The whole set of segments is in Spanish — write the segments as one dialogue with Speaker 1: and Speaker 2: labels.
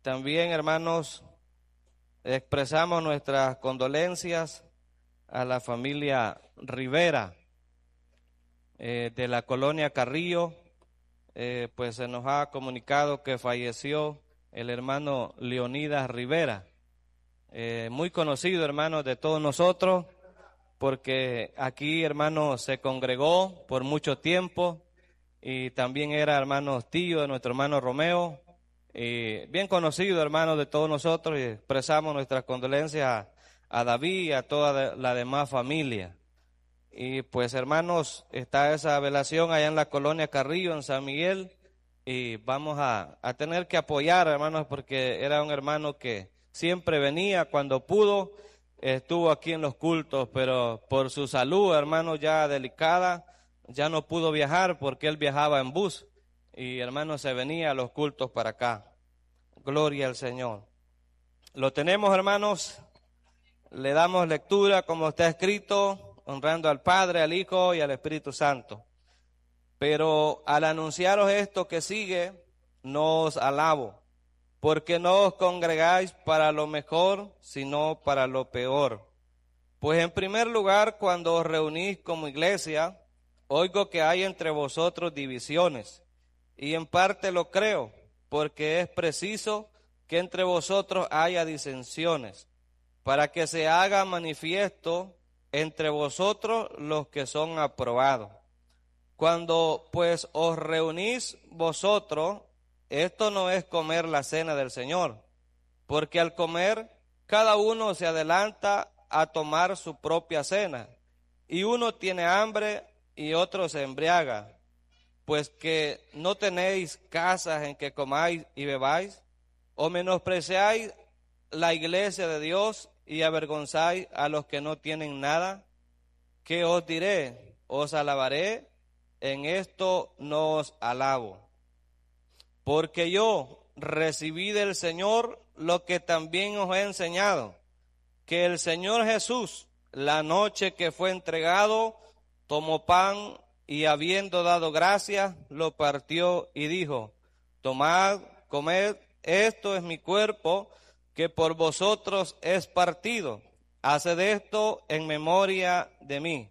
Speaker 1: También, hermanos, expresamos nuestras condolencias a la familia Rivera de la colonia Carrillo. Pues se nos ha comunicado que falleció el hermano Leonidas Rivera, muy conocido, hermano, de todos nosotros, porque aquí, hermano, se congregó por mucho tiempo y también era, hermano, tío de nuestro hermano Romeo, bien conocido, hermano, de todos nosotros, y expresamos nuestras condolencias a David y a toda la demás familia. Y pues, hermanos, está esa velación allá en la colonia Carrillo, en San Miguel, y vamos a tener que apoyar, hermanos, porque era un hermano que siempre venía cuando pudo, estuvo aquí en los cultos, pero por su salud, hermano, ya delicada, ya no pudo viajar porque él viajaba en bus, y hermano, se venía a los cultos para acá. Gloria al Señor. Lo tenemos, hermanos, le damos lectura como está escrito, honrando al Padre, al Hijo y al Espíritu Santo. Pero al anunciaros esto que sigue, no os alabo, porque no os congregáis para lo mejor, sino para lo peor. Pues en primer lugar, cuando os reunís como iglesia, oigo que hay entre vosotros divisiones, y en parte lo creo, porque es preciso que entre vosotros haya disensiones, para que se haga manifiesto entre vosotros los que son aprobados. Cuando pues os reunís vosotros, esto no es comer la cena del Señor, porque al comer cada uno se adelanta a tomar su propia cena, y uno tiene hambre y otro se embriaga, pues que no tenéis casas en que comáis y bebáis, o menospreciáis la iglesia de Dios y avergonzáis a los que no tienen nada. ¿Qué os diré? ¿Os alabaré? En esto no os alabo. Porque yo recibí del Señor lo que también os he enseñado, que el Señor Jesús, la noche que fue entregado, tomó pan y habiendo dado gracias, lo partió y dijo: tomad, comed, esto es mi cuerpo, que por vosotros es partido. Haced esto en memoria de mí.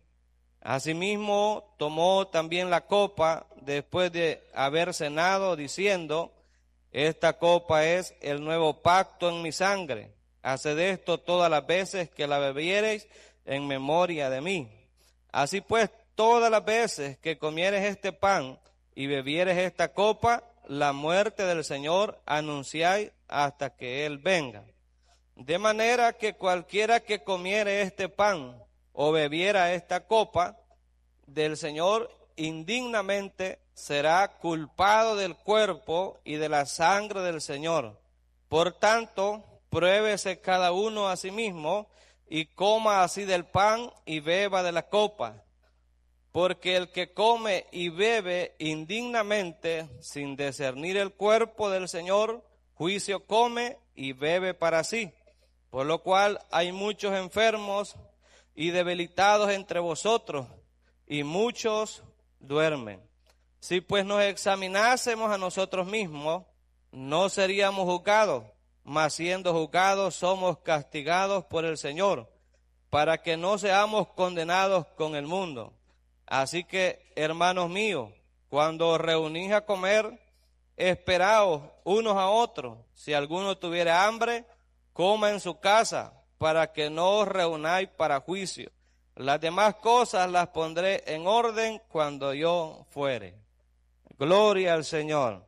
Speaker 1: Asimismo, tomó también la copa después de haber cenado, diciendo: esta copa es el nuevo pacto en mi sangre. Haced esto todas las veces que la bebiereis en memoria de mí. Así pues, todas las veces que comieres este pan y bebieres esta copa, la muerte del Señor anunciáis hasta que Él venga. De manera que cualquiera que comiere este pan o bebiera esta copa del Señor indignamente será culpado del cuerpo y de la sangre del Señor. Por tanto, pruébese cada uno a sí mismo y coma así del pan y beba de la copa. Porque el que come y bebe indignamente, sin discernir el cuerpo del Señor, juicio come y bebe para sí. Por lo cual hay muchos enfermos y debilitados entre vosotros, y muchos duermen. Si pues nos examinásemos a nosotros mismos, no seríamos juzgados, mas siendo juzgados somos castigados por el Señor, para que no seamos condenados con el mundo. Así que, hermanos míos, cuando os reunís a comer, esperaos unos a otros. Si alguno tuviera hambre, coma en su casa, para que no os reunáis para juicio. Las demás cosas las pondré en orden cuando yo fuere. Gloria al Señor.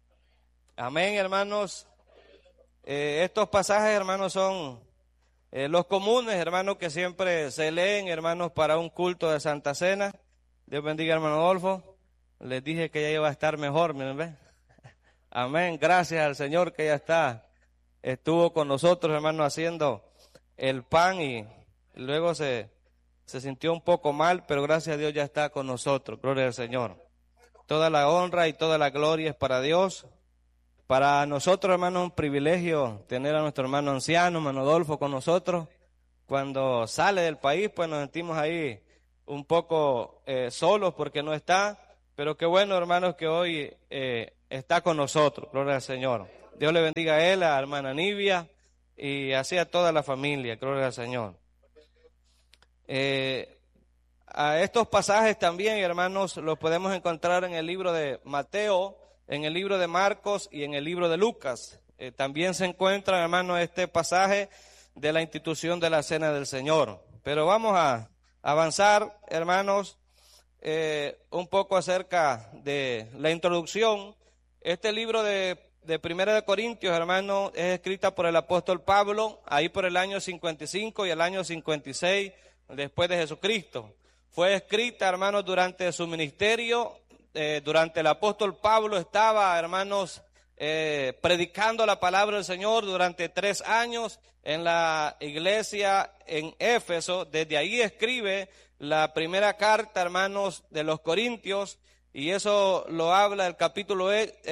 Speaker 1: Amén, hermanos. Estos pasajes, hermanos, son los comunes, hermanos, que siempre se leen, hermanos, para un culto de Santa Cena. Dios bendiga, hermano Adolfo. Les dije que ya iba a estar mejor, miren, ¿ven? Amén. Gracias al Señor que ya está. Estuvo con nosotros, hermano, haciendo el pan y luego se sintió un poco mal, pero gracias a Dios ya está con nosotros. Gloria al Señor. Toda la honra y toda la gloria es para Dios. Para nosotros, hermano, es un privilegio tener a nuestro hermano anciano, hermano Adolfo, con nosotros. Cuando sale del país, pues nos sentimos ahí un poco solos porque no está, pero qué bueno, hermanos, que hoy está con nosotros. Gloria al Señor. Dios le bendiga a él, a hermana Nivia y así a toda la familia. Gloria al Señor. A estos pasajes también, hermanos, los podemos encontrar en el libro de Mateo, en el libro de Marcos y en el libro de Lucas. También se encuentra, hermanos, este pasaje de la institución de la Cena del Señor. Pero vamos a avanzar, hermanos, un poco acerca de la introducción. Este libro de Primera de Corintios, hermanos, es escrita por el apóstol Pablo, ahí por el año 55 y el año 56 después de Jesucristo. Fue escrita, hermanos, durante su ministerio. Durante el apóstol Pablo estaba, hermanos, predicando la palabra del Señor durante 3 años en la iglesia en Éfeso. Desde ahí escribe la primera carta, hermanos, de los Corintios, y eso lo habla el capítulo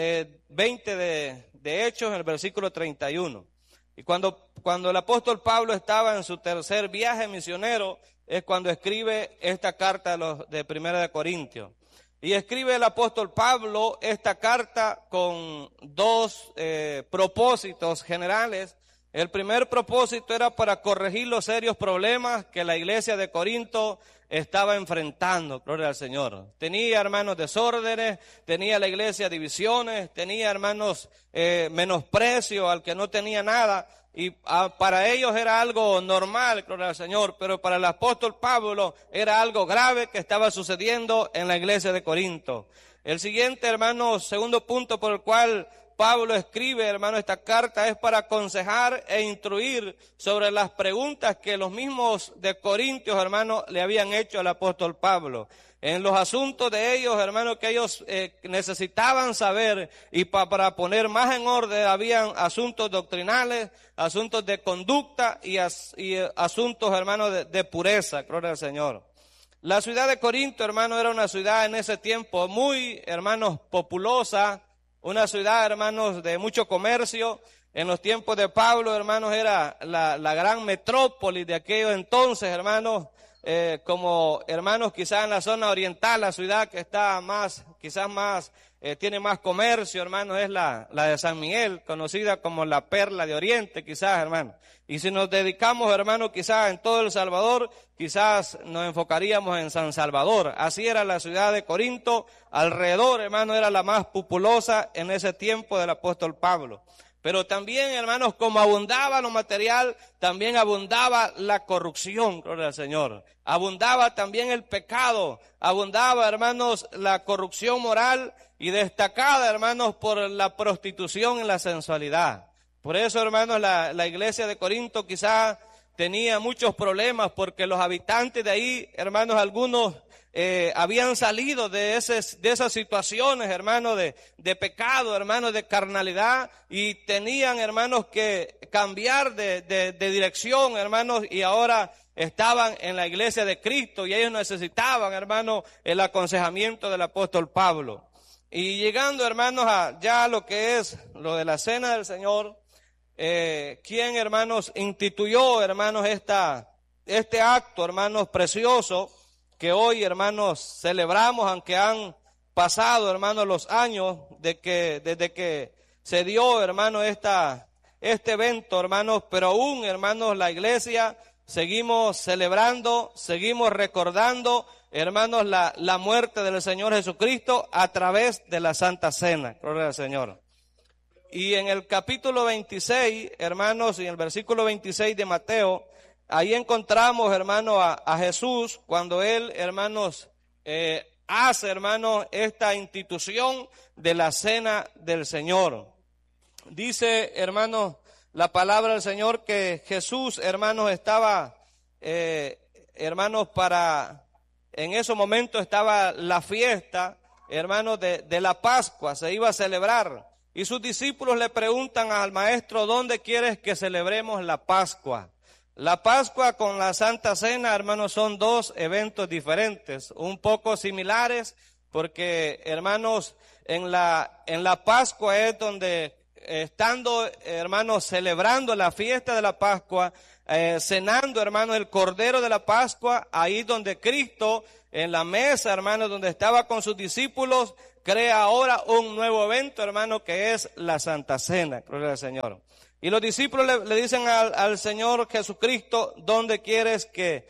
Speaker 1: 20 de Hechos, en el versículo 31. Y cuando el apóstol Pablo estaba en su tercer viaje misionero, es cuando escribe esta carta de Primera de Corintios. Y escribe el apóstol Pablo esta carta con 2 propósitos generales. El primer propósito era para corregir los serios problemas que la iglesia de Corinto estaba enfrentando, gloria al Señor. Tenía, hermanos, desórdenes, tenía la iglesia divisiones, tenía, hermanos, menosprecio al que no tenía nada. Y para ellos era algo normal, gloria al Señor, pero para el apóstol Pablo era algo grave que estaba sucediendo en la iglesia de Corinto. El siguiente, hermanos, segundo punto por el cual Pablo escribe, hermano, esta carta es para aconsejar e instruir sobre las preguntas que los mismos de Corintios, hermano, le habían hecho al apóstol Pablo. En los asuntos de ellos, hermano, que ellos necesitaban saber, y para poner más en orden, habían asuntos doctrinales, asuntos de conducta y asuntos, hermano, de pureza, gloria al Señor. La ciudad de Corinto, hermano, era una ciudad en ese tiempo muy, hermanos, populosa, una ciudad, hermanos, de mucho comercio. En los tiempos de Pablo, hermanos, era la gran metrópoli de aquellos entonces, hermanos. Como hermanos, quizás en la zona oriental, la ciudad que está tiene más comercio, hermanos, es la de San Miguel, conocida como la perla de Oriente, quizás, hermanos. Y si nos dedicamos, hermanos, quizás en todo El Salvador, quizás nos enfocaríamos en San Salvador. Así era la ciudad de Corinto, alrededor, hermanos, era la más populosa en ese tiempo del apóstol Pablo. Pero también, hermanos, como abundaba lo material, también abundaba la corrupción, gloria al Señor. Abundaba también el pecado, abundaba, hermanos, la corrupción moral y destacada, hermanos, por la prostitución y la sensualidad. Por eso, hermanos, la iglesia de Corinto quizás tenía muchos problemas porque los habitantes de ahí, hermanos, algunos habían salido de esas situaciones, hermanos, de pecado, hermanos, de carnalidad, y tenían, hermanos, que cambiar de dirección, hermanos, y ahora estaban en la iglesia de Cristo y ellos necesitaban, hermanos, el aconsejamiento del apóstol Pablo. Y llegando, hermanos, a ya lo que es lo de la Cena del Señor, quien, hermanos, instituyó, hermanos, este acto, hermanos, precioso, que hoy, hermanos, celebramos, aunque han pasado, hermanos, los años desde que se dio, hermanos, este evento, hermanos, pero aún, hermanos, la iglesia seguimos celebrando, seguimos recordando, hermanos, la muerte del Señor Jesucristo a través de la Santa Cena. Gloria al Señor. Y en el capítulo 26, hermanos, y en el versículo 26 de Mateo, ahí encontramos, hermano, a Jesús cuando él, hermanos, hace, hermanos, esta institución de la Cena del Señor. Dice, hermanos, la palabra del Señor que Jesús, hermanos, estaba, hermanos, en ese momento estaba la fiesta, hermanos, de la Pascua, se iba a celebrar. Y sus discípulos le preguntan al maestro, ¿dónde quieres que celebremos la Pascua? La Pascua con la Santa Cena, hermanos, son 2 eventos diferentes, un poco similares, porque, hermanos, en la Pascua es donde, estando, hermanos, celebrando la fiesta de la Pascua, cenando, hermanos, el Cordero de la Pascua, ahí donde Cristo, en la mesa, hermanos, donde estaba con sus discípulos, crea ahora un nuevo evento, hermano, que es la Santa Cena. Gloria al Señor. Y los discípulos le dicen al Señor Jesucristo, ¿dónde quieres que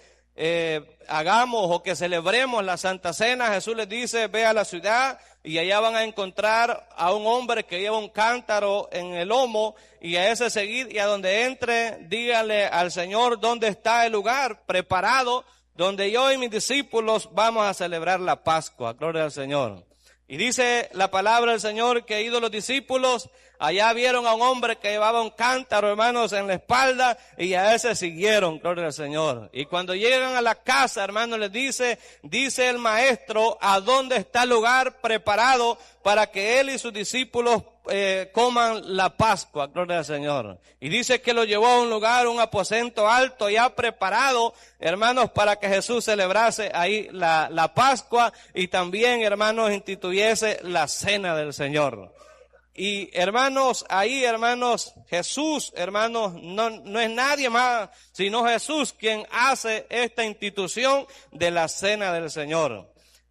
Speaker 1: hagamos o que celebremos la Santa Cena? Jesús les dice, ve a la ciudad y allá van a encontrar a un hombre que lleva un cántaro en el lomo, y a ese seguid, y a donde entre, díganle al Señor dónde está el lugar preparado donde yo y mis discípulos vamos a celebrar la Pascua. Gloria al Señor. Y dice la palabra del Señor que ido los discípulos, allá vieron a un hombre que llevaba un cántaro, hermanos, en la espalda, y a ese siguieron, gloria al Señor. Y cuando llegan a la casa, hermanos, les dice el maestro, ¿a dónde está el lugar preparado para que él y sus discípulos coman la Pascua? Gloria al Señor. Y dice que lo llevó a un lugar, un aposento alto ya preparado, hermanos, para que Jesús celebrase ahí la Pascua, y también, hermanos, instituyese la cena del Señor. Y hermanos, ahí, hermanos, Jesús, hermanos, no es nadie más sino Jesús quien hace esta institución de la cena del Señor.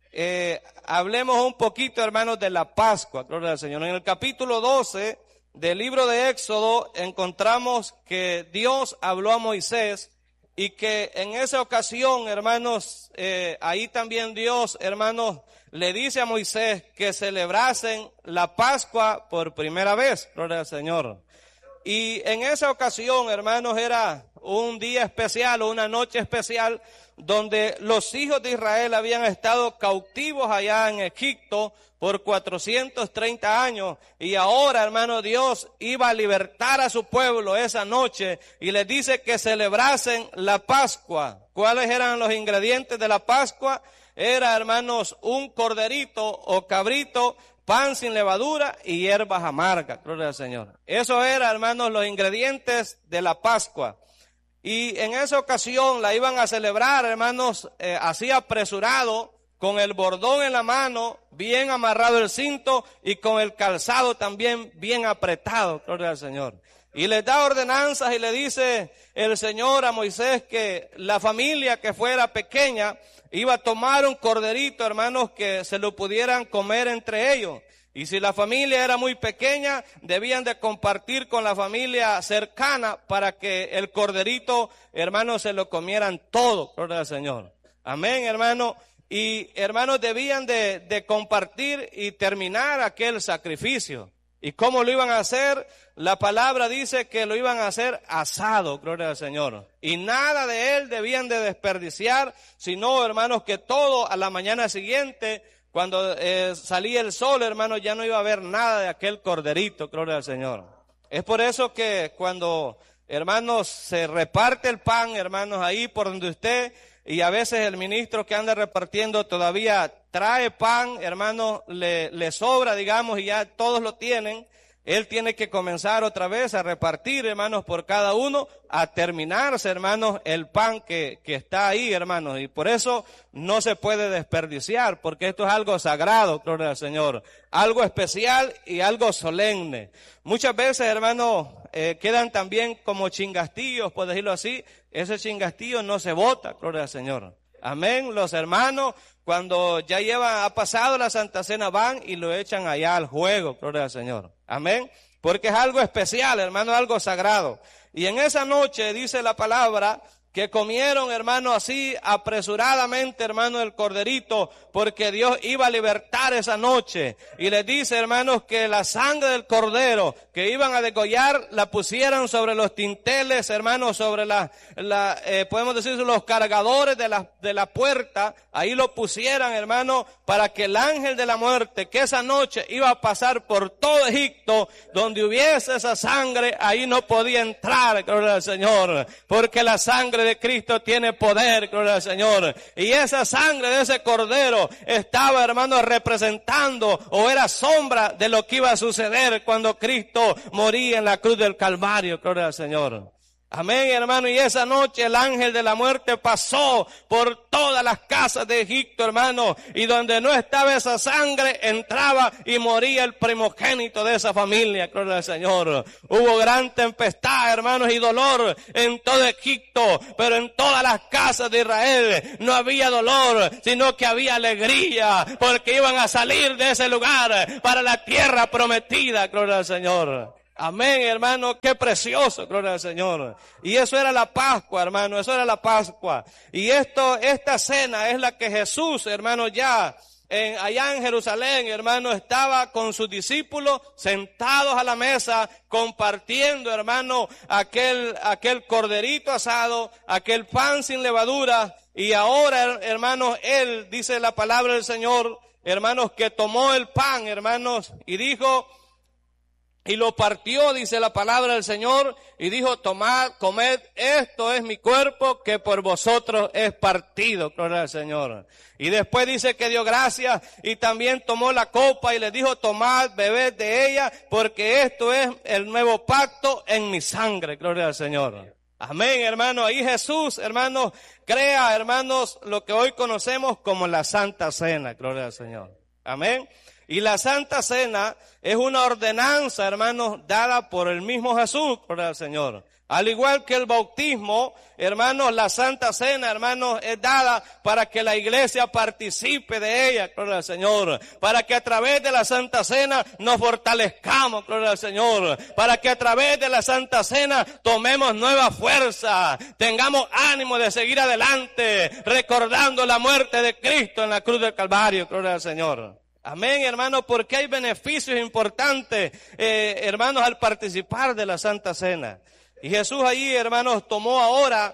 Speaker 1: Hablemos un poquito, hermanos, de la Pascua, gloria al Señor. En el capítulo 12 del libro de Éxodo encontramos que Dios habló a Moisés, y que en esa ocasión, hermanos, ahí también Dios, hermanos, le dice a Moisés que celebrasen la Pascua por primera vez, gloria al Señor. Y en esa ocasión, hermanos, era un día especial o una noche especial donde los hijos de Israel habían estado cautivos allá en Egipto por 430 años. Y ahora, hermano, Dios iba a libertar a su pueblo esa noche y les dice que celebrasen la Pascua. ¿Cuáles eran los ingredientes de la Pascua? Era, hermanos, un corderito o cabrito, pan sin levadura y hierbas amargas. Gloria al Señor. Eso era, hermanos, los ingredientes de la Pascua. Y en esa ocasión la iban a celebrar, hermanos, así apresurado, con el bordón en la mano, bien amarrado el cinto, y con el calzado también bien apretado. Gloria al Señor. Y les da ordenanzas y le dice el Señor a Moisés que la familia que fuera pequeña iba a tomar un corderito, hermanos, que se lo pudieran comer entre ellos. Y si la familia era muy pequeña, debían de compartir con la familia cercana para que el corderito, hermanos, se lo comieran todo. Gloria al Señor. Amén, hermano. Y hermanos, debían de compartir y terminar aquel sacrificio. ¿Y cómo lo iban a hacer? La palabra dice que lo iban a hacer asado, gloria al Señor. Y nada de él debían de desperdiciar, sino, hermanos, que todo a la mañana siguiente, cuando salía el sol, hermanos, ya no iba a haber nada de aquel corderito, gloria al Señor. Es por eso que cuando, hermanos, se reparte el pan, hermanos, ahí por donde usted, y a veces el ministro que anda repartiendo todavía trae pan, hermanos, le sobra, digamos, y ya todos lo tienen. Él tiene que comenzar otra vez a repartir, hermanos, por cada uno, a terminarse, hermanos, el pan que está ahí, hermanos. Y por eso no se puede desperdiciar, porque esto es algo sagrado, gloria al Señor. Algo especial y algo solemne. Muchas veces, hermanos, quedan también como chingastillos, por decirlo así. Ese chingastillo no se bota, gloria al Señor. Amén. Los hermanos, cuando ya ha pasado la Santa Cena, van y lo echan allá al juego, gloria al Señor. Amén. Porque es algo especial, hermano, algo sagrado. Y en esa noche dice la palabra que comieron, hermano, así apresuradamente, hermano, el corderito, porque Dios iba a libertar esa noche. Y les dice, hermanos, que la sangre del cordero que iban a degollar la pusieran sobre los tinteles, hermanos, sobre podemos decir, los cargadores de la puerta. Ahí lo pusieran, hermano, para que el ángel de la muerte, que esa noche iba a pasar por todo Egipto, donde hubiese esa sangre, ahí no podía entrar, gloria al Señor, porque la sangre de Cristo tiene poder, gloria al Señor. Y esa sangre de ese cordero estaba, hermano, representando o era sombra de lo que iba a suceder cuando Cristo moría en la cruz del Calvario, gloria al Señor. Amén, hermano, y esa noche el ángel de la muerte pasó por todas las casas de Egipto, hermano, y donde no estaba esa sangre, entraba y moría el primogénito de esa familia, gloria al Señor. Hubo gran tempestad, hermanos, y dolor en todo Egipto, pero en todas las casas de Israel no había dolor, sino que había alegría, porque iban a salir de ese lugar para la tierra prometida, gloria al Señor. Amén, hermano, qué precioso, gloria al Señor. Y eso era la Pascua, hermano, eso era la Pascua. Y esta cena es la que Jesús, hermano, allá en Jerusalén, hermano, estaba con sus discípulos sentados a la mesa, compartiendo, hermano, aquel corderito asado, aquel pan sin levadura. Y ahora, hermanos, él, dice la palabra del Señor, hermanos, que tomó el pan, hermanos, y dijo, y lo partió, dice la palabra del Señor, y dijo, tomad, comed, esto es mi cuerpo que por vosotros es partido, gloria al Señor. Y después dice que dio gracias y también tomó la copa y le dijo, tomad, bebed de ella, porque esto es el nuevo pacto en mi sangre, gloria al Señor. Amén, hermano. Ahí Jesús, hermanos, crea, hermanos, lo que hoy conocemos como la Santa Cena, gloria al Señor. Amén. Y la Santa Cena es una ordenanza, hermanos, dada por el mismo Jesús, por el Señor. Al igual que el bautismo, hermanos, la Santa Cena, hermanos, es dada para que la iglesia participe de ella, gloria al Señor. Para que a través de la Santa Cena nos fortalezcamos, gloria al Señor. Para que a través de la Santa Cena tomemos nueva fuerza, tengamos ánimo de seguir adelante, recordando la muerte de Cristo en la cruz del Calvario, gloria al Señor. Amén, hermanos, porque hay beneficios importantes, hermanos, al participar de la Santa Cena. Y Jesús allí, hermanos, tomó ahora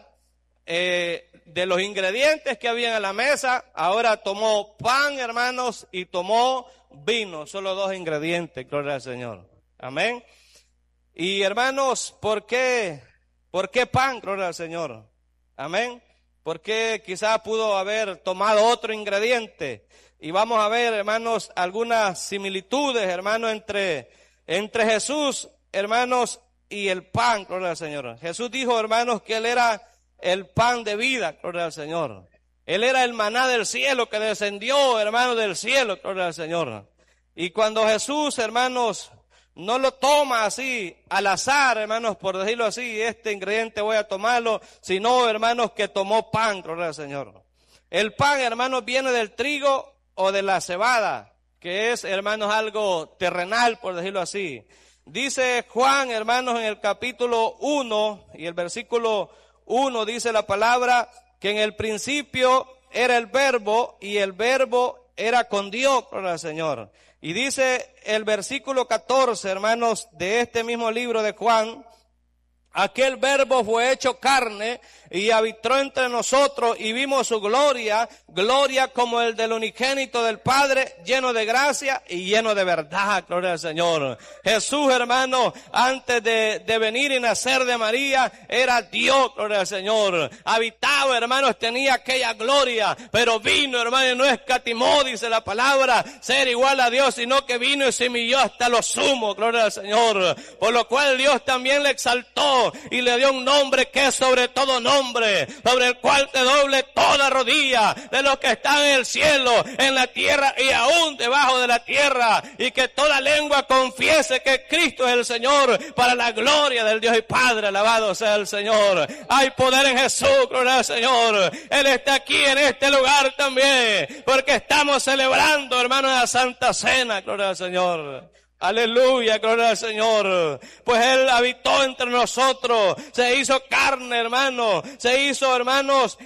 Speaker 1: de los ingredientes que habían en la mesa, ahora tomó pan, hermanos, y tomó vino, solo dos ingredientes, gloria al Señor. Amén. Y hermanos, ¿por qué pan, gloria al Señor? Amén. Porque quizás pudo haber tomado otro ingrediente. Y vamos a ver, hermanos, algunas similitudes, hermanos, entre Jesús, hermanos, y el pan, gloria al Señor. Jesús dijo, hermanos, que Él era el pan de vida, gloria al Señor. Él era el maná del cielo que descendió, hermanos, del cielo, gloria al Señor. Y cuando Jesús, hermanos, no lo toma así, al azar, hermanos, por decirlo así, este ingrediente voy a tomarlo, sino, hermanos, que tomó pan, gloria al Señor. El pan, hermanos, viene del trigo o de la cebada, que es, hermanos, algo terrenal, por decirlo así. Dice Juan, hermanos, en el capítulo 1 y el versículo 1 dice la palabra que en el principio era el verbo y el verbo era con Dios, gloria al Señor. Y dice el versículo 14, hermanos, de este mismo libro de Juan, aquel verbo fue hecho carne y habitó entre nosotros y vimos su gloria, gloria como el del unigénito del Padre, lleno de gracia y lleno de verdad, gloria al Señor. Jesús, hermano, antes de venir y nacer de María, era Dios, gloria al Señor. Habitaba, hermanos, tenía aquella gloria, pero vino, hermano, y no escatimó, dice la palabra, ser igual a Dios, sino que vino y se humilló hasta lo sumo, gloria al Señor. Por lo cual Dios también le exaltó y le dio un nombre que es sobre todo nombre, sobre el cual te doble toda rodilla de los que están en el cielo, en la tierra y aún debajo de la tierra, y que toda lengua confiese que Cristo es el Señor, para la gloria del Dios y Padre, alabado sea el Señor. Hay poder en Jesús, gloria al Señor. Él está aquí en este lugar también, porque estamos celebrando, hermanos, la Santa Cena, gloria al Señor. Aleluya, gloria al Señor. Pues Él habitó entre nosotros, se hizo carne, hermano, se hizo, hermanos,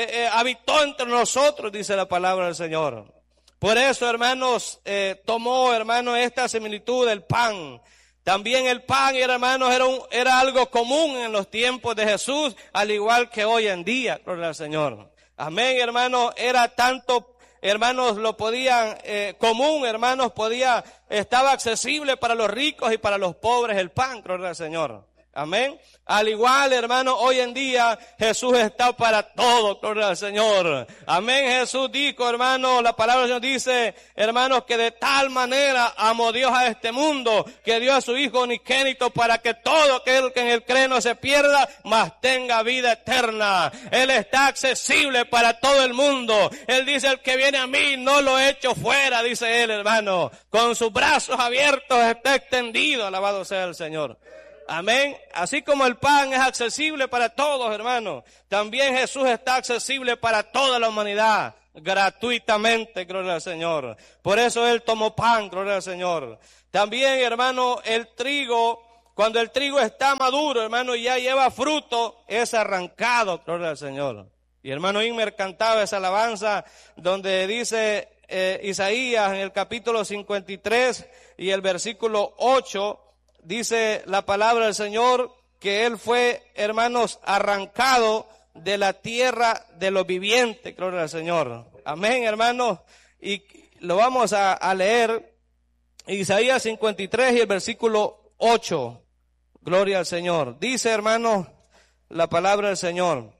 Speaker 1: habitó entre nosotros, dice la palabra del Señor. Por eso, hermanos, tomó, hermanos, esta similitud del pan. También el pan, hermanos, era algo común en los tiempos de Jesús, al igual que hoy en día, gloria al Señor. Amén, hermanos, era tanto, hermanos, lo podían, común, hermanos, estaba accesible para los ricos y para los pobres el pan, gloria al Señor. Amén. Al igual, hermano, hoy en día Jesús está para todo, gloria al Señor. Amén. Jesús dijo, hermano, la palabra del Señor dice, hermanos, que de tal manera amó Dios a este mundo, que dio a su Hijo unigénito para que todo aquel que en él cree no se pierda, mas tenga vida eterna. Él está accesible para todo el mundo. Él dice, el que viene a mí no lo echo fuera, dice él, hermano. Con sus brazos abiertos está extendido, alabado sea el Señor. Amén. Así como el pan es accesible para todos, hermanos, también Jesús está accesible para toda la humanidad, gratuitamente, gloria al Señor. Por eso Él tomó pan, gloria al Señor. También, hermano, el trigo, cuando el trigo está maduro, hermano, y ya lleva fruto, es arrancado, gloria al Señor. Y hermano Inmer cantaba esa alabanza donde dice Isaías en el capítulo 53 y el versículo 8, dice la palabra del Señor que Él fue, hermanos, arrancado de la tierra de los vivientes, gloria al Señor. Amén, hermanos. Y lo vamos a leer, Isaías 53 y el versículo 8. Gloria al Señor. Dice, hermanos, la palabra del Señor.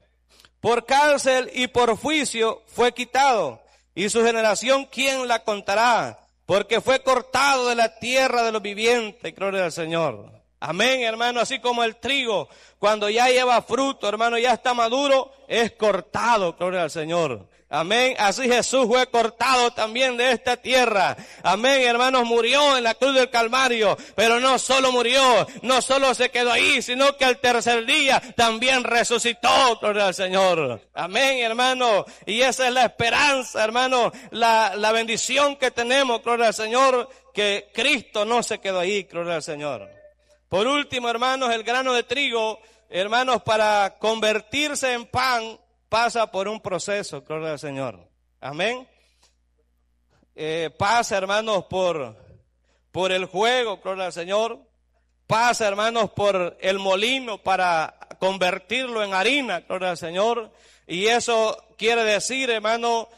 Speaker 1: Por cárcel y por juicio fue quitado, y su generación, ¿quién la contará? Porque fue cortado de la tierra de los vivientes, gloria al Señor. Amén, hermano, así como el trigo, cuando ya lleva fruto, hermano, ya está maduro, es cortado, gloria al Señor. Amén, así Jesús fue cortado también de esta tierra. Amén, hermanos, murió en la cruz del Calvario, pero no solo murió, no solo se quedó ahí, sino que al tercer día también resucitó, gloria al Señor. Amén, hermano, y esa es la esperanza, hermano, la bendición que tenemos, gloria al Señor, que Cristo no se quedó ahí, gloria al Señor. Por último, hermanos, el grano de trigo, hermanos, para convertirse en pan, pasa por un proceso, gloria al Señor. Amén. Pasa, hermanos, por el juego, gloria al Señor. Pasa, hermanos, por el molino para convertirlo en harina, gloria al Señor. Y eso quiere decir, hermano,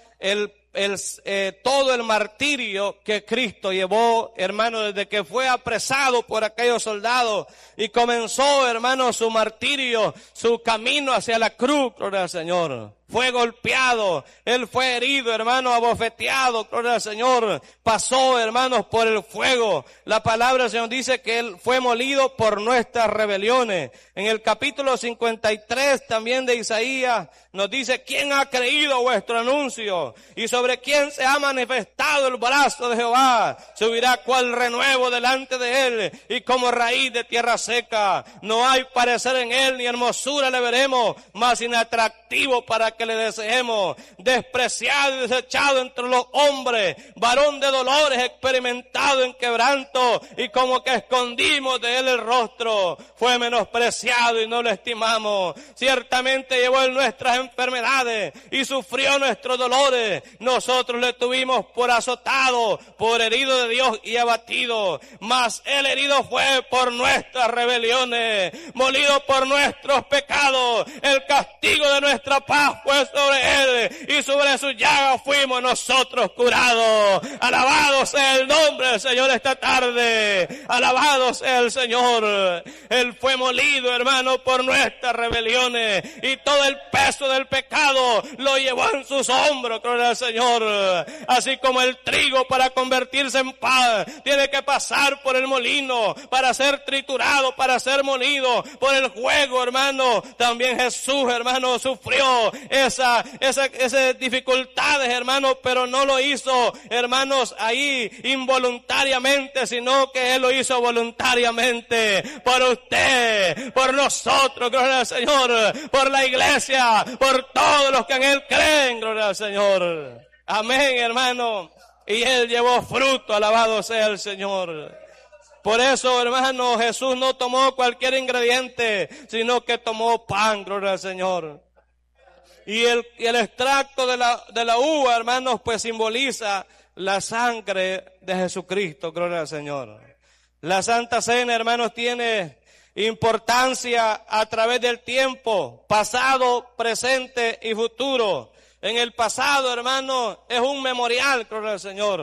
Speaker 1: todo el martirio que Cristo llevó, hermano, desde que fue apresado por aquellos soldados y comenzó, hermano, su martirio, su camino hacia la cruz, gloria al Señor. Fue golpeado, Él fue herido, hermano, abofeteado, gloria al Señor. Pasó, hermanos, por el fuego. La palabra del Señor dice que Él fue molido por nuestras rebeliones. En el capítulo 53 también de Isaías nos dice, ¿quién ha creído vuestro anuncio? Y sobre quién se ha manifestado el brazo de Jehová. Subirá cual renuevo delante de Él y como raíz de tierra seca. No hay parecer en Él ni hermosura le veremos, más inatractivo para que le deseemos, despreciado y desechado entre los hombres, varón de dolores, experimentado en quebranto, y como que escondimos de él el rostro, fue menospreciado y no lo estimamos. Ciertamente llevó él nuestras enfermedades y sufrió nuestros dolores. Nosotros le tuvimos por azotado, por herido de Dios y abatido. Mas el herido fue por nuestras rebeliones, molido por nuestros pecados. El castigo de nuestra paz fue sobre él y sobre su llaga fuimos nosotros curados. Alabado sea el nombre del Señor esta tarde. Alabado sea el Señor. Él fue molido, hermano, por nuestras rebeliones y todo el peso del pecado lo llevó en sus hombros, gloria al Señor. Así como el trigo para convertirse en pan tiene que pasar por el molino para ser triturado, para ser molido por el fuego, hermano. También Jesús, hermano, sufrió esas dificultades, hermanos, pero no lo hizo, hermanos, ahí involuntariamente, sino que Él lo hizo voluntariamente por usted, por nosotros, gloria al Señor, por la iglesia, por todos los que en Él creen, gloria al Señor. Amén, hermano. Y Él llevó fruto, alabado sea el Señor. Por eso, hermano, Jesús no tomó cualquier ingrediente, sino que tomó pan, gloria al Señor. Y el extracto de la uva, hermanos, pues simboliza la sangre de Jesucristo, gloria al Señor. La Santa Cena, hermanos, tiene importancia a través del tiempo, pasado, presente y futuro. En el pasado, hermano, es un memorial, gloria al Señor.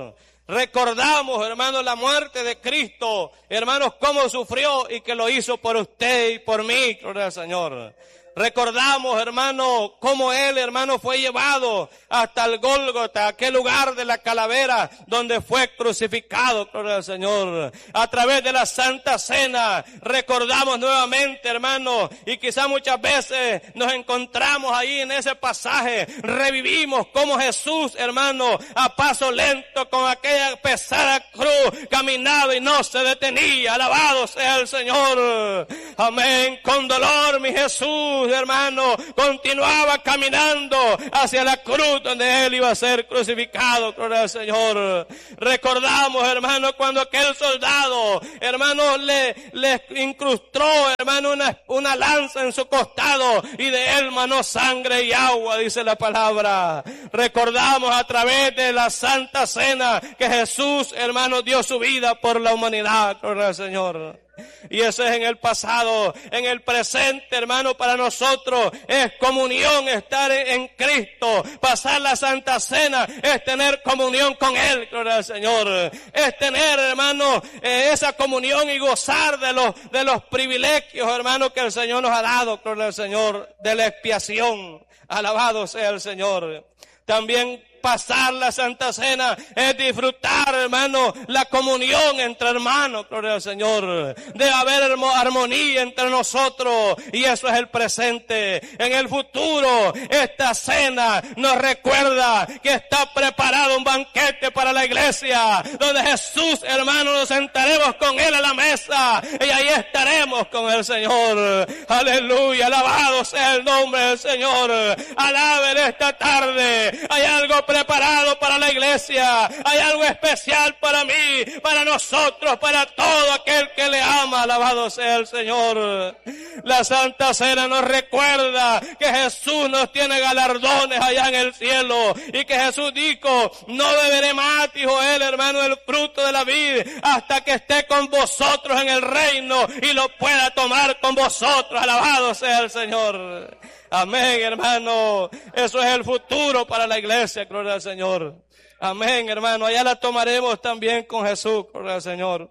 Speaker 1: Recordamos, hermanos, la muerte de Cristo, hermanos, cómo sufrió y que lo hizo por usted y por mí, gloria al Señor. Recordamos, hermano, cómo Él, hermano, fue llevado hasta el Gólgota, aquel lugar de la calavera donde fue crucificado, gloria al Señor. A través de la Santa Cena recordamos nuevamente, hermano, y quizá muchas veces nos encontramos ahí en ese pasaje, revivimos cómo Jesús, hermano, a paso lento con aquella pesada cruz caminaba y no se detenía. Alabado sea el Señor. Amén. Con dolor, mi Jesús, hermano, continuaba caminando hacia la cruz donde Él iba a ser crucificado, gloria al Señor. Recordamos, hermano, cuando aquel soldado, hermano, le incrustó, hermano, una lanza en su costado y de él manó sangre y agua, dice la palabra. Recordamos a través de la Santa Cena que Jesús, hermano, dio su vida por la humanidad, gloria al Señor. Y eso es en el pasado. En el presente, hermano, para nosotros es comunión, estar en Cristo. Pasar la Santa Cena es tener comunión con Él, gloria al Señor. Es tener, hermano, esa comunión y gozar de los privilegios, hermano, que el Señor nos ha dado, gloria al Señor, de la expiación. Alabado sea el Señor. También pasar la Santa Cena es disfrutar, hermano, la comunión entre hermanos, gloria al Señor. Debe haber armonía entre nosotros y eso es el presente. En el futuro, esta cena nos recuerda que está preparado un banquete para la iglesia, donde Jesús, hermano, nos sentaremos con Él a la mesa y ahí estaremos con el Señor. Aleluya, alabado sea el nombre del Señor. Alaben esta tarde. Hay algo preparado para la iglesia. Hay algo especial para mí, para nosotros, para todo aquel que le ama. Alabado sea el Señor. La Santa Cena nos recuerda que Jesús nos tiene galardones allá en el cielo y que Jesús dijo, no beberé más, dijo Él, hermano, el fruto de la vid hasta que esté con vosotros en el reino y lo pueda tomar con vosotros. Alabado sea el Señor. Amén, hermano. Eso es el futuro para la iglesia, gloria al Señor. Amén, hermano. Allá la tomaremos también con Jesús, gloria al Señor.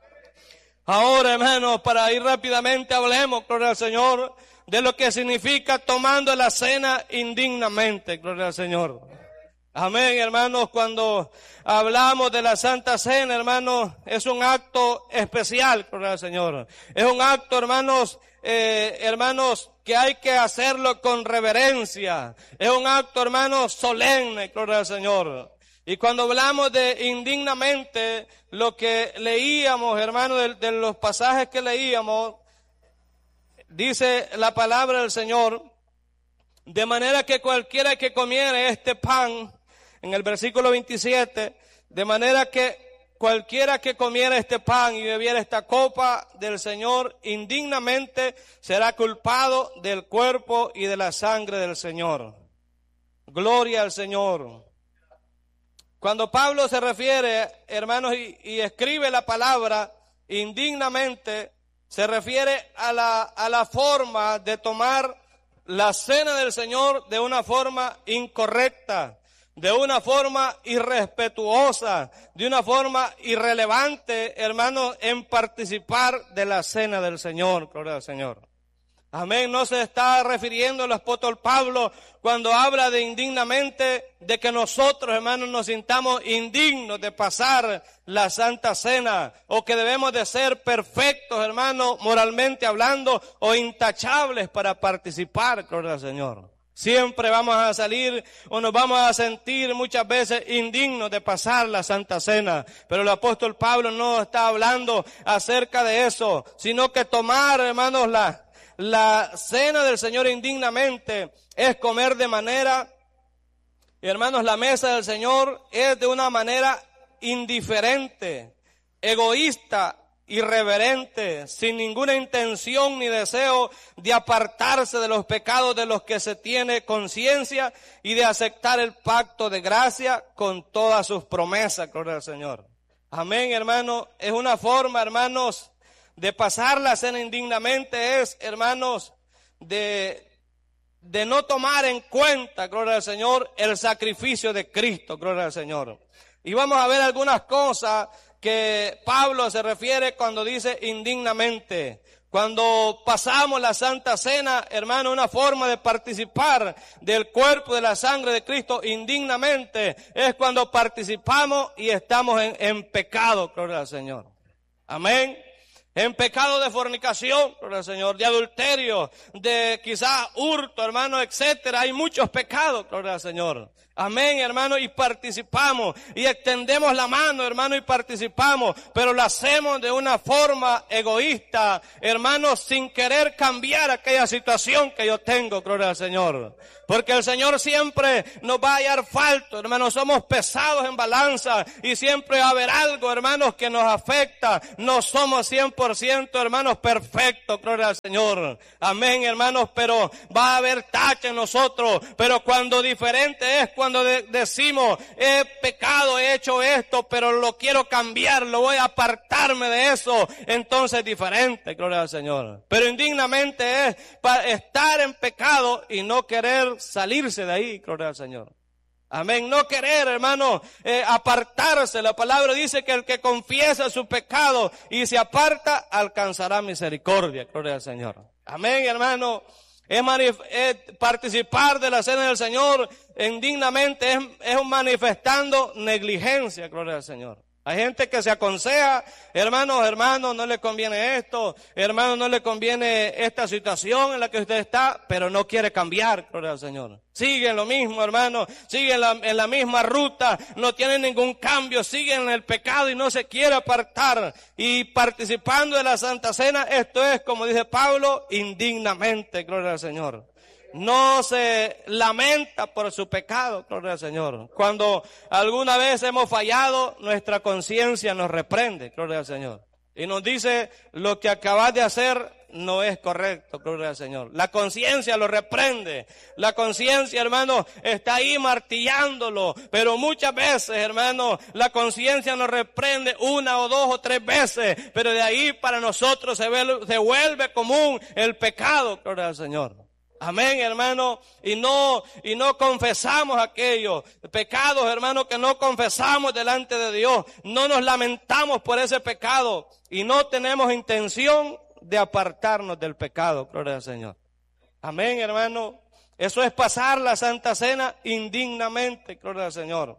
Speaker 1: Ahora, hermano, para ir rápidamente, hablemos, gloria al Señor, de lo que significa tomando la cena indignamente, gloria al Señor. Amén, hermanos. Cuando hablamos de la Santa Cena, hermanos, es un acto especial, gloria al Señor. Es un acto, hermanos, que hay que hacerlo con reverencia. Es un acto, hermanos, solemne, gloria al Señor. Y cuando hablamos de indignamente, lo que leíamos, hermanos, de los pasajes que leíamos, dice la palabra del Señor, de manera que cualquiera que comiere este pan, en el versículo 27, de manera que cualquiera que comiera este pan y bebiera esta copa del Señor indignamente será culpado del cuerpo y de la sangre del Señor. Gloria al Señor. Cuando Pablo se refiere, hermanos, y escribe la palabra indignamente, se refiere a la forma de tomar la cena del Señor de una forma incorrecta, de una forma irrespetuosa, de una forma irrelevante, hermano, en participar de la cena del Señor. Gloria al Señor. Amén. No se está refiriendo el apóstol Pablo cuando habla de indignamente, de que nosotros, hermanos, nos sintamos indignos de pasar la Santa Cena, o que debemos de ser perfectos, hermanos, moralmente hablando, o intachables para participar. Gloria al Señor. Siempre vamos a salir o nos vamos a sentir muchas veces indignos de pasar la Santa Cena. Pero el apóstol Pablo no está hablando acerca de eso, sino que tomar, hermanos, la cena del Señor indignamente es comer de manera, hermanos, la mesa del Señor es de una manera indiferente, egoísta, irreverente, sin ninguna intención ni deseo de apartarse de los pecados de los que se tiene conciencia y de aceptar el pacto de gracia con todas sus promesas, gloria al Señor. Amén, hermano. Es una forma, hermanos, de pasar la cena indignamente, es, hermanos, de no tomar en cuenta, gloria al Señor, el sacrificio de Cristo, gloria al Señor. Y vamos a ver algunas cosas que Pablo se refiere cuando dice indignamente. Cuando pasamos la Santa Cena, hermano, una forma de participar del cuerpo de la sangre de Cristo indignamente es cuando participamos y estamos en pecado, gloria al Señor. Amén. En pecado de fornicación, gloria al Señor, de adulterio, de quizás hurto, hermano, etcétera. Hay muchos pecados, gloria al Señor. Amén, hermano, y participamos y extendemos la mano, hermano, y participamos, pero lo hacemos de una forma egoísta, hermano, sin querer cambiar aquella situación que yo tengo, gloria al Señor. Porque el Señor siempre nos va a hallar falto, hermanos, somos pesados en balanza y siempre va a haber algo, hermanos, que nos afecta. No somos 100%, hermanos, perfectos, gloria al Señor. Amén, hermanos, pero va a haber tacha en nosotros. Pero cuando diferente es cuando decimos, he pecado, he hecho esto, pero lo quiero cambiar, lo voy a apartarme de eso. Entonces diferente, gloria al Señor. Pero indignamente es para estar en pecado y no querer salirse de ahí, gloria al Señor. Amén, no querer, hermano, apartarse. La palabra dice que el que confiesa su pecado y se aparta, alcanzará misericordia, gloria al Señor. Amén, hermano. Es participar de la cena del Señor indignamente, es manifestando negligencia, gloria al Señor. Hay gente que se aconseja, hermano, no le conviene esto, hermano, no le conviene esta situación en la que usted está, pero no quiere cambiar, gloria al Señor. Sigue en lo mismo, hermano, sigue en la misma ruta, no tiene ningún cambio, sigue en el pecado y no se quiere apartar. Y participando de la Santa Cena, esto es, como dice Pablo, indignamente, gloria al Señor. No se lamenta por su pecado, gloria al Señor. Cuando alguna vez hemos fallado, nuestra conciencia nos reprende, gloria al Señor. Y nos dice, lo que acabas de hacer no es correcto, gloria al Señor. La conciencia lo reprende. La conciencia, hermano, está ahí martillándolo. Pero muchas veces, hermano, la conciencia nos reprende una o dos o tres veces. Pero de ahí para nosotros se vuelve común el pecado, gloria al Señor. Amén, hermano, y no confesamos aquellos pecados, hermano, que no confesamos delante de Dios. No nos lamentamos por ese pecado y no tenemos intención de apartarnos del pecado, gloria al Señor. Amén, hermano. Eso es pasar la Santa Cena indignamente, gloria al Señor.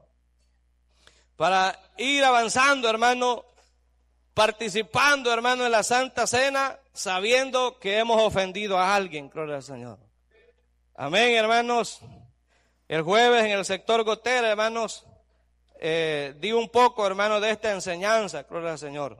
Speaker 1: Para ir avanzando, hermano, participando, hermano, en la Santa Cena, sabiendo que hemos ofendido a alguien, gloria al Señor. Amén, hermanos. El jueves en el sector Gotera, hermanos, di un poco, hermanos, de esta enseñanza, gloria al Señor.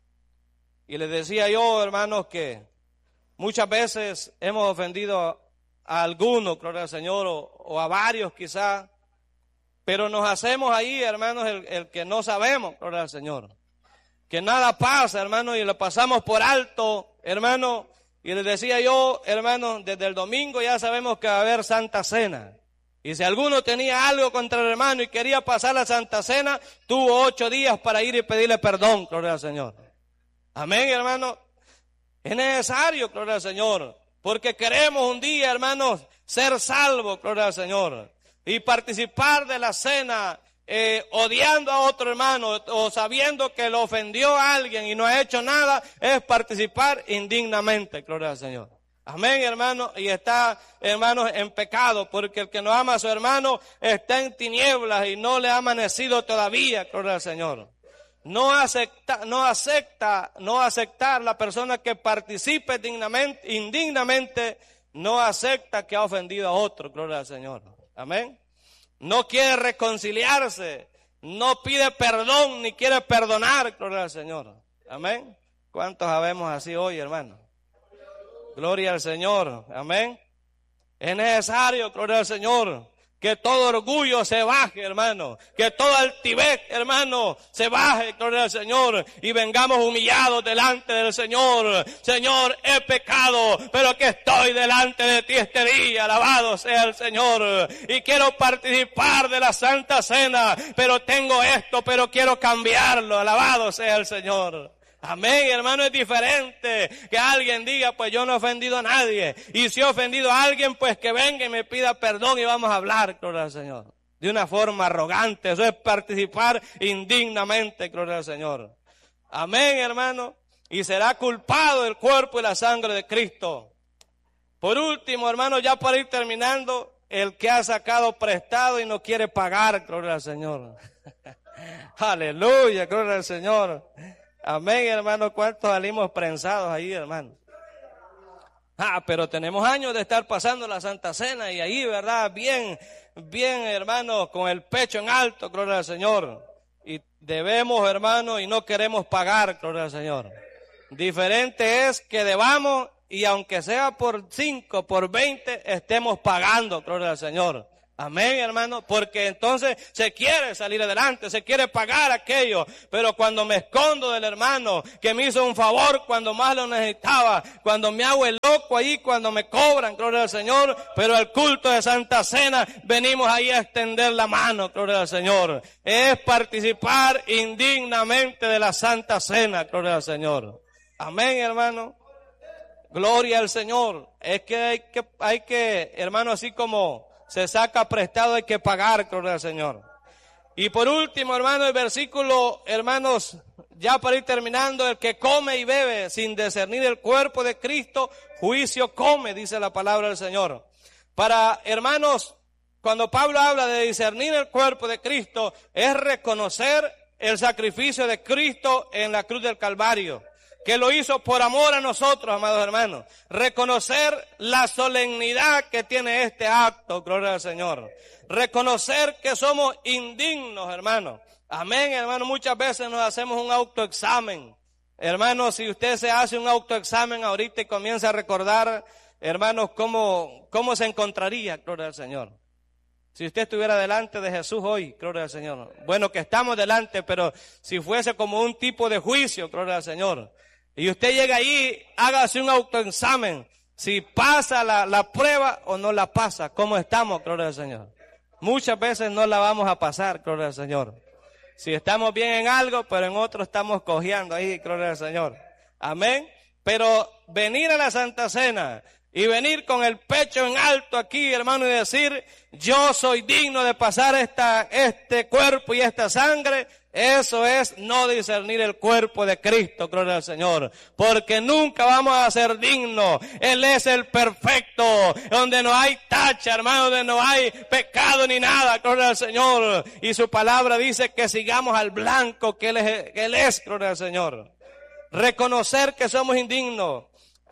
Speaker 1: Y les decía yo, hermanos, que muchas veces hemos ofendido a algunos, gloria al Señor, o a varios quizás, pero nos hacemos ahí, hermanos, el que no sabemos, gloria al Señor. Que nada pasa, hermanos, y lo pasamos por alto, hermanos. Y les decía yo, hermanos, desde el domingo ya sabemos que va a haber Santa Cena. Y si alguno tenía algo contra el hermano y quería pasar la Santa Cena, tuvo 8 días para ir y pedirle perdón, gloria al Señor. Amén, hermano. Es necesario, gloria al Señor, porque queremos un día, hermanos, ser salvos, gloria al Señor, y participar de la cena, odiando a otro hermano o sabiendo que lo ofendió a alguien y no ha hecho nada, es participar indignamente, gloria al Señor. Amén, hermano, y está, hermanos, en pecado, porque el que no ama a su hermano está en tinieblas y no le ha amanecido todavía, gloria al Señor. No aceptar la persona que participe indignamente, no acepta que ha ofendido a otro, gloria al Señor. Amén. No quiere reconciliarse, no pide perdón ni quiere perdonar, gloria al Señor. Amén. ¿Cuántos sabemos así hoy, hermano? Gloria al Señor. Amén. Es necesario, gloria al Señor, que todo orgullo se baje, hermano. Que todo altivez, hermano, se baje, gloria al Señor. Y vengamos humillados delante del Señor. Señor, he pecado, pero que estoy delante de ti este día. Alabado sea el Señor. Y quiero participar de la Santa Cena, pero tengo esto, pero quiero cambiarlo. Alabado sea el Señor. Amén, hermano, es diferente que alguien diga, pues yo no he ofendido a nadie. Y si he ofendido a alguien, pues que venga y me pida perdón y vamos a hablar, gloria al Señor. de una forma arrogante. Eso es participar indignamente, gloria al Señor. Amén, hermano. Y será culpado el cuerpo y la sangre de Cristo. Por último, hermano, ya para ir terminando, el que ha sacado prestado y no quiere pagar, gloria al Señor. Aleluya, gloria al Señor. Amén, hermano. ¿Cuántos salimos prensados ahí, hermano? Pero tenemos años de estar pasando la Santa Cena y ahí, ¿verdad? Bien, hermano, con el pecho en alto, gloria al Señor. Y debemos, hermano, y no queremos pagar, gloria al Señor. Diferente es que debamos y aunque sea por 5, por 20, estemos pagando, gloria al Señor. Amén, hermano, porque entonces se quiere salir adelante, se quiere pagar aquello, pero cuando me escondo del hermano que me hizo un favor cuando más lo necesitaba, cuando me hago el loco ahí, cuando me cobran, gloria al Señor, pero al culto de Santa Cena venimos ahí a extender la mano, gloria al Señor. Es participar indignamente de la Santa Cena, gloria al Señor. Amén, hermano. Gloria al Señor. Es que hay que, hermano, así como se saca prestado, hay que pagar, gloria al Señor. Y por último, hermano, el versículo, hermanos, ya para ir terminando, el que come y bebe sin discernir el cuerpo de Cristo, juicio come, dice la palabra del Señor. Para, hermanos, cuando Pablo habla de discernir el cuerpo de Cristo, es reconocer el sacrificio de Cristo en la cruz del Calvario, que lo hizo por amor a nosotros, amados hermanos. Reconocer la solemnidad que tiene este acto, gloria al Señor. Reconocer que somos indignos, hermanos. Amén, hermano. Muchas veces nos hacemos un autoexamen. Hermanos, si usted se hace un autoexamen ahorita y comienza a recordar, hermanos, cómo se encontraría, gloria al Señor. Si usted estuviera delante de Jesús hoy, gloria al Señor. Bueno, que estamos delante, pero si fuese como un tipo de juicio, gloria al Señor. Y usted llega ahí, hágase un autoexamen. Si pasa la prueba o no la pasa, ¿cómo estamos? Gloria al Señor. Muchas veces no la vamos a pasar, gloria al Señor. Si estamos bien en algo, pero en otro estamos cojeando ahí, gloria al Señor. Amén. Pero venir a la Santa Cena y venir con el pecho en alto aquí, hermano, y decir, yo soy digno de pasar este cuerpo y esta sangre, eso es no discernir el cuerpo de Cristo, gloria al Señor, porque nunca vamos a ser dignos. Él es el perfecto, donde no hay tacha, hermano, donde no hay pecado ni nada, gloria al Señor, y su palabra dice que sigamos al blanco que Él es, gloria al Señor. Reconocer que somos indignos,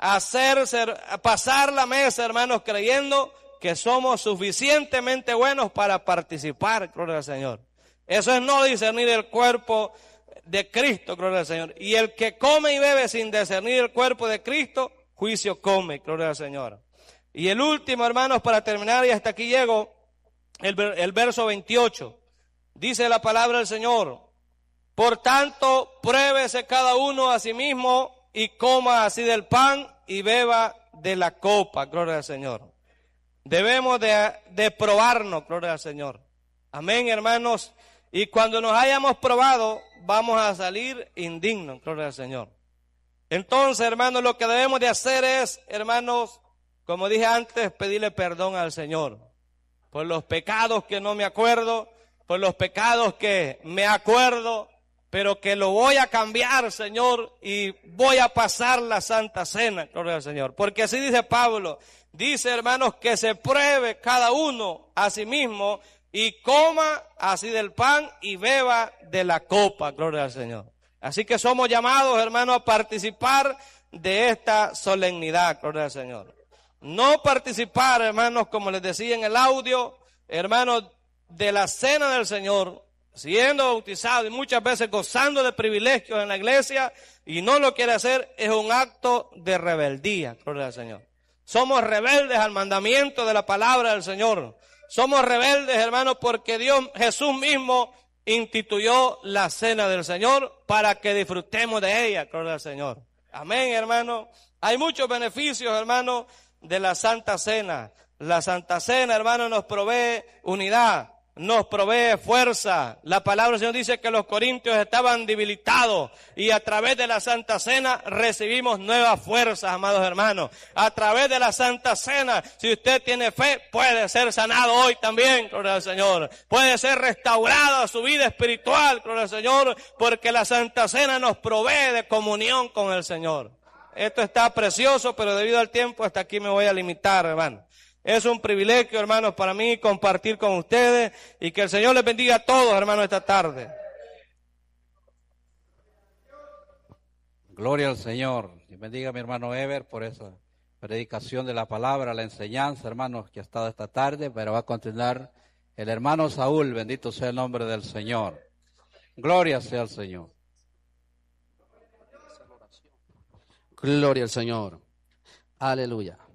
Speaker 1: pasar la mesa, hermanos, creyendo que somos suficientemente buenos para participar, gloria al Señor. Eso es no discernir el cuerpo de Cristo, gloria al Señor. Y el que come y bebe sin discernir el cuerpo de Cristo, juicio come, gloria al Señor. Y el último, hermanos, para terminar, y hasta aquí llego, el verso 28. Dice la palabra del Señor: por tanto, pruébese cada uno a sí mismo y coma así del pan y beba de la copa, gloria al Señor. Debemos de probarnos, gloria al Señor. Amén, hermanos. Y cuando nos hayamos probado, vamos a salir indignos, gloria al Señor. Entonces, hermanos, lo que debemos de hacer es, hermanos, como dije antes, pedirle perdón al Señor. Por los pecados que no me acuerdo, por los pecados que me acuerdo, pero que lo voy a cambiar, Señor, y voy a pasar la Santa Cena, gloria al Señor. Porque así dice Pablo, dice, hermanos, que se pruebe cada uno a sí mismo y coma así del pan y beba de la copa, gloria al Señor. Así que somos llamados, hermanos, a participar de esta solemnidad, gloria al Señor. No participar, hermanos, como les decía en el audio, hermanos, de la cena del Señor, siendo bautizado y muchas veces gozando de privilegios en la iglesia, y no lo quiere hacer, es un acto de rebeldía, gloria al Señor. Somos rebeldes al mandamiento de la palabra del Señor. Somos rebeldes, hermanos, porque Jesús mismo instituyó la cena del Señor para que disfrutemos de ella, gloria al Señor. Amén, hermano. Hay muchos beneficios, hermano, de la Santa Cena. La Santa Cena, hermano, nos provee unidad. nos provee fuerza. La palabra del Señor dice que los corintios estaban debilitados y a través de la Santa Cena recibimos nuevas fuerzas, amados hermanos. A través de la Santa Cena, si usted tiene fe, puede ser sanado hoy también, gloria al Señor. Puede ser restaurada su vida espiritual, gloria al Señor, porque la Santa Cena nos provee de comunión con el Señor. Esto está precioso, pero debido al tiempo hasta aquí me voy a limitar, hermano. Es un privilegio, hermanos, para mí compartir con ustedes y que el Señor les bendiga a todos, hermanos, esta tarde.
Speaker 2: Gloria al Señor. Y bendiga a mi hermano Ever por esa predicación de la palabra, la enseñanza, hermanos, que ha estado esta tarde, pero va a continuar el hermano Saúl. Bendito sea el nombre del Señor. Gloria sea al Señor.
Speaker 3: Gloria al Señor. Aleluya.